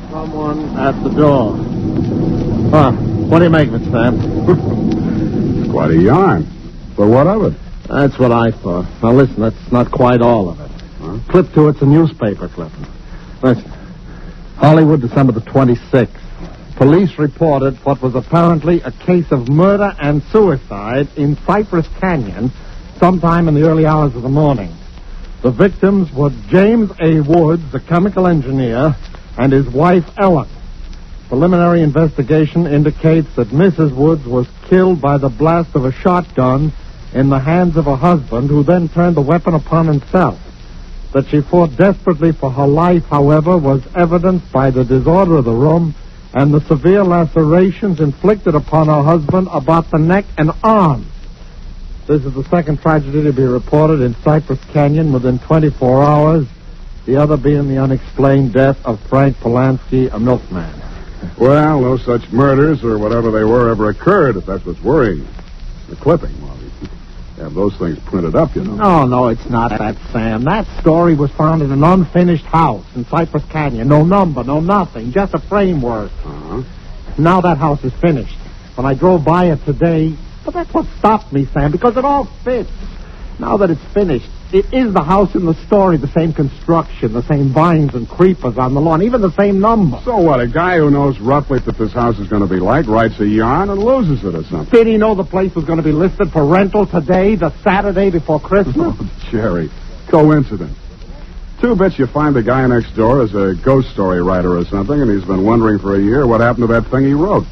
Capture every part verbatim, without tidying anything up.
Someone at the door. Huh. What do you make of it, Sam? It's quite a yarn. But what of it? That's what I thought. Now, listen, that's not quite all of it. Huh? Clip to it's a newspaper clipping. Listen. Hollywood, December the twenty-sixth. Police reported what was apparently a case of murder and suicide in Cypress Canyon sometime in the early hours of the morning. The victims were James A. Woods, a chemical engineer, and his wife, Ellen. Preliminary investigation indicates that Missus Woods was killed by the blast of a shotgun in the hands of her husband, who then turned the weapon upon himself. That she fought desperately for her life, however, was evidenced by the disorder of the room and the severe lacerations inflicted upon her husband about the neck and arms. This is the second tragedy to be reported in Cypress Canyon within twenty-four hours, the other being the unexplained death of Frank Polanski, a milkman. Well, no such murders or whatever they were ever occurred, if that's what's worrying. The clipping, well, you have those things printed up, you know. No, no, it's not that, Sam. That story was found in an unfinished house in Cypress Canyon. No number, no nothing, just a framework. Uh-huh. Now that house is finished. When I drove by it today, but that's what stopped me, Sam, because it all fits. Now that it's finished, it is the house in the story, the same construction, the same vines and creepers on the lawn, even the same number. So what, a guy who knows roughly what this house is going to be like writes a yarn and loses it or something? Did he know the place was going to be listed for rental today, the Saturday before Christmas? Oh, Jerry, coincidence. Two bits you find the guy next door is a ghost story writer or something, and he's been wondering for a year what happened to that thing he wrote.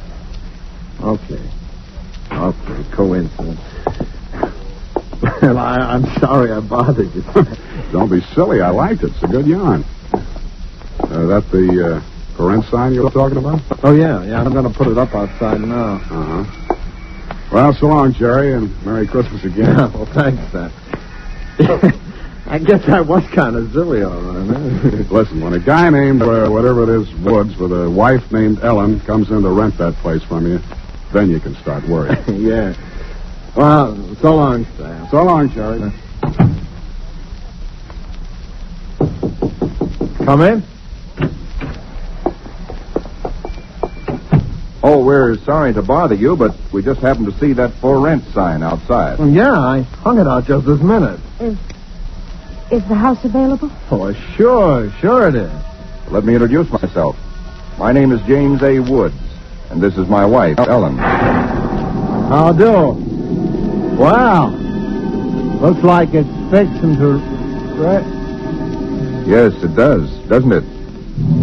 Okay. Okay, coincidence. Well, I, I'm sorry I bothered you. Don't be silly. I liked it. It's a good yarn. Uh, that the uh, for rent sign you were talking about? Oh, yeah. Yeah, I'm going to put it up outside now. Uh-huh. Well, so long, Jerry, and Merry Christmas again. Well, thanks, Sam. I guess I was kind of silly, all right, man. Listen, when a guy named, uh, whatever it is, Woods, with a wife named Ellen comes in to rent that place from you, then you can start worrying. Yeah. Well, so long, Sam. So long, Jerry. Come in. Oh, we're sorry to bother you, but we just happened to see that for rent sign outside. Well, yeah, I hung it out just this minute. Is, is the house available? Oh, sure, sure it is. Let me introduce myself. My name is James A. Woods, and this is my wife, Ellen. How do? Wow. Looks like it's fixing to... Right? Yes, it does, doesn't it?